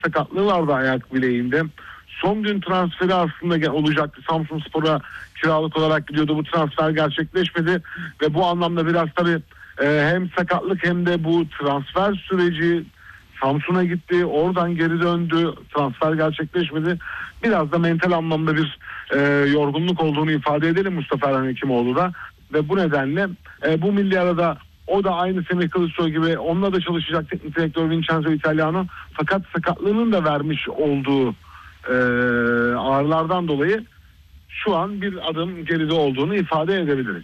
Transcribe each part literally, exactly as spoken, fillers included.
sakatlığı vardı ayak bileğinde. Son gün transferi aslında olacaktı. Samsunspor'a kiralık olarak gidiyordu. Bu transfer gerçekleşmedi ve bu anlamda biraz tabii e, hem sakatlık hem de bu transfer süreci, Samsun'a gitti, oradan geri döndü, transfer gerçekleşmedi. Biraz da mental anlamda bir e, yorgunluk olduğunu ifade edelim Mustafa Erhan Hekimoğlu da. Ve bu nedenle e, bu milli arada o da aynı Semih Kılıçsoy gibi onunla da çalışacak teknik direktör Vincenzo Italiano. Fakat sakatlığının da vermiş olduğu e, ağrılardan dolayı şu an bir adım geride olduğunu ifade edebiliriz.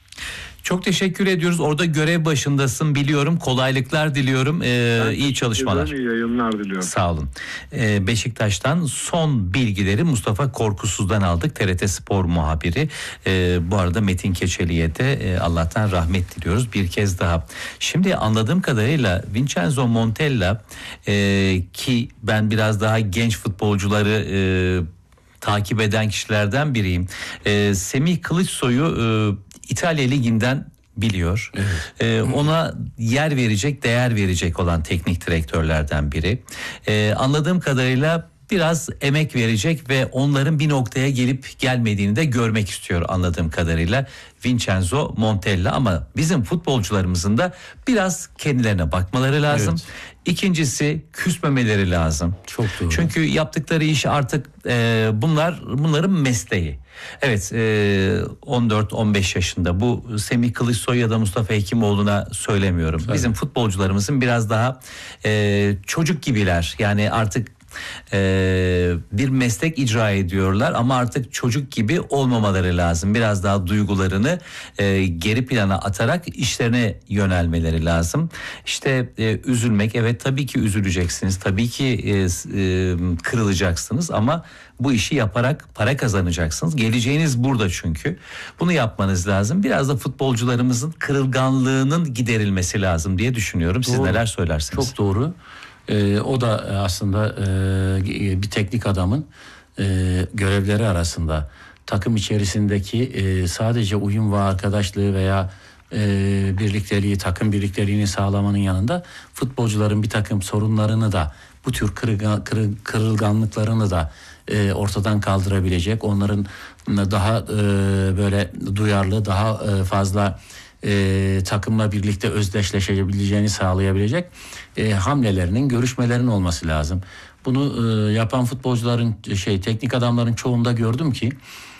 Çok teşekkür ediyoruz. Orada görev başındasın biliyorum. Kolaylıklar diliyorum. Ee, iyi çalışmalar. İyi yayınlar diliyorum. Sağ olun. Ee, Beşiktaş'tan son bilgileri Mustafa Korkusuz'dan aldık. T R T Spor muhabiri. Ee, bu arada Metin Keçeli'ye de e, Allah'tan rahmet diliyoruz bir kez daha. Şimdi anladığım kadarıyla Vincenzo Montella e, ki ben biraz daha genç futbolcuları e, takip eden kişilerden biriyim. E, Semih Kılıçsoy'u e, İtalya Ligi'nden biliyor. Evet. Ee, ona yer verecek, değer verecek olan teknik direktörlerden biri. Ee, anladığım kadarıyla biraz emek verecek ve onların bir noktaya gelip gelmediğini de görmek istiyor anladığım kadarıyla Vincenzo Montella. Ama bizim futbolcularımızın da biraz kendilerine bakmaları lazım. Evet. İkincisi küsmemeleri lazım. Çok doğru. Çünkü yaptıkları iş artık e, bunlar bunların mesleği. Evet, e, on dört on beş yaşında, bu Semih Kılıçsoy ya da Mustafa Hekimoğlu'na söylemiyorum. Tabii. Bizim futbolcularımızın biraz daha e, çocuk gibiler. Yani artık Ee, bir meslek icra ediyorlar ama artık çocuk gibi olmamaları lazım. Biraz daha duygularını e, geri plana atarak işlerine yönelmeleri lazım. İşte e, üzülmek, evet tabii ki üzüleceksiniz, tabii ki e, e, kırılacaksınız ama bu işi yaparak para kazanacaksınız. Geleceğiniz burada çünkü. Bunu yapmanız lazım. Biraz da futbolcularımızın kırılganlığının giderilmesi lazım diye düşünüyorum. Siz doğru. Neler söylersiniz? Çok doğru. Ee, o da aslında e, bir teknik adamın e, görevleri arasında takım içerisindeki e, sadece uyum ve arkadaşlığı veya e, birlikteliği, takım birlikteliğini sağlamanın yanında futbolcuların bir takım sorunlarını da, bu tür kırılgan, kırıl, kırılganlıklarını da e, ortadan kaldırabilecek, onların daha e, böyle duyarlı, daha e, fazla E, takımla birlikte özdeşleşebileceğini sağlayabilecek e, hamlelerinin, görüşmelerinin olması lazım. Bunu e, yapan futbolcuların, şey teknik adamların çoğunda gördüm ki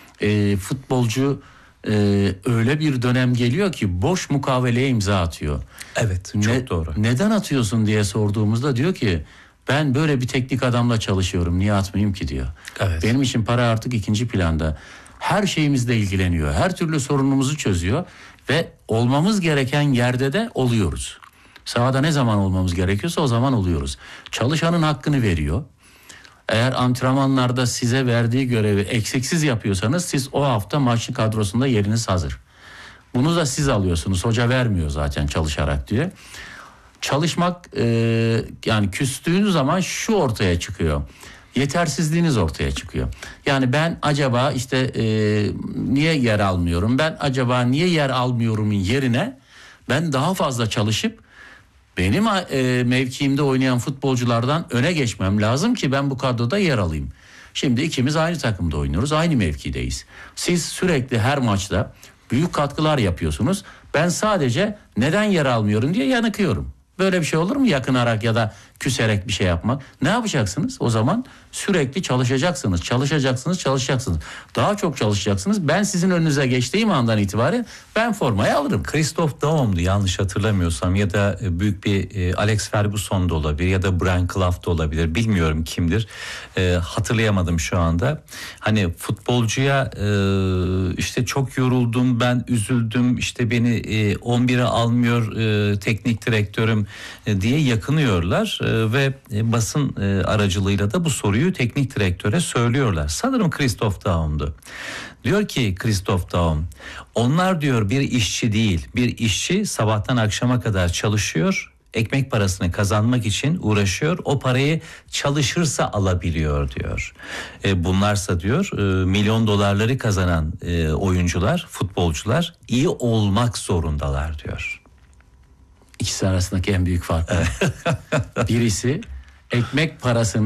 e, futbolcu e, öyle bir dönem geliyor ki boş mukaveleye imza atıyor. Evet, çok ne, doğru. Neden atıyorsun diye sorduğumuzda diyor ki ben böyle bir teknik adamla çalışıyorum, niye atmayayım ki diyor. Evet. Benim için para artık ikinci planda. Her şeyimizle ilgileniyor, her türlü sorunumuzu çözüyor. Ve olmamız gereken yerde de oluyoruz. Sahada ne zaman olmamız gerekiyorsa o zaman oluyoruz. Çalışanın hakkını veriyor. Eğer antrenmanlarda size verdiği görevi eksiksiz yapıyorsanız siz o hafta maçlı kadrosunda yeriniz hazır. Bunu da siz alıyorsunuz. Hoca vermiyor zaten çalışarak diye. Çalışmak e, yani küstüğünüz zaman şu ortaya çıkıyor. Yetersizliğiniz ortaya çıkıyor. Yani ben acaba işte e, niye yer almıyorum? Ben acaba niye yer almıyorumun yerine ben daha fazla çalışıp benim e, mevkiimde oynayan futbolculardan öne geçmem lazım ki ben bu kadroda yer alayım. Şimdi ikimiz aynı takımda oynuyoruz, aynı mevkideyiz. Siz sürekli her maçta büyük katkılar yapıyorsunuz. Ben sadece neden yer almıyorum diye yanıkıyorum. Böyle bir şey olur mu, yakınarak ya da küserek bir şey yapmak? Ne yapacaksınız? O zaman sürekli çalışacaksınız, çalışacaksınız, çalışacaksınız. Daha çok çalışacaksınız. Ben sizin önünüze geçtiğim andan itibaren ben formayı alırım. Christoph Daum'du yanlış hatırlamıyorsam, ya da büyük bir Alex Ferguson da olabilir ya da Brian Clough da olabilir. Bilmiyorum kimdir. E, hatırlayamadım şu anda. Hani futbolcuya e, işte çok yoruldum, ben üzüldüm, işte beni e, on bire almıyor e, teknik direktörüm e, diye yakınıyorlar e, ve e, basın e, aracılığıyla da bu soruyu teknik direktöre söylüyorlar. Sanırım Christoph Daum'du. Diyor ki Christoph Daum, onlar diyor bir işçi değil, bir işçi sabahtan akşama kadar çalışıyor, ekmek parasını kazanmak için uğraşıyor, o parayı çalışırsa alabiliyor diyor. E, bunlarsa diyor e, milyon dolarları kazanan e, oyuncular, futbolcular iyi olmak zorundalar diyor. İkisi arasındaki en büyük fark. Birisi ekmek parasını